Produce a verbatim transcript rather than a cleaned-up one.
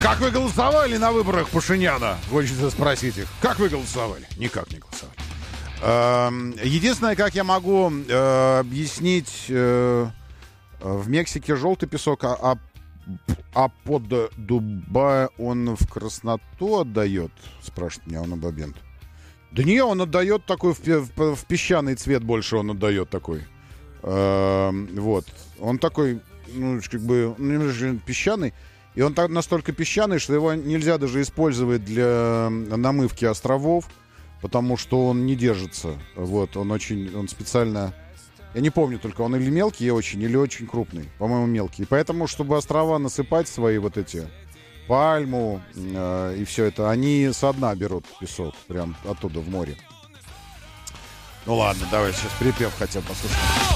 Как вы голосовали на выборах Пашиняна? Хочется спросить их. Как вы голосовали? Никак не голосовали. Единственное, как я могу э, объяснить, э, в Мексике желтый песок, а, а, а под Дубай он в красноту отдает, спрашивает меня он Абабент. Да не, он отдает такой, в, в, в песчаный цвет больше он отдает такой. Э, вот. Он такой, ну, как бы, ну, песчаный. И он так, настолько песчаный, что его нельзя даже использовать для намывки островов, потому что он не держится. Вот, он очень, он специально... Я не помню только, он или мелкий очень, или очень крупный. По-моему, мелкий. Поэтому, чтобы острова насыпать свои вот эти, пальму э, и все это, они со дна берут песок, прям оттуда в море. Ну ладно, давай сейчас припев хотя бы послушаем.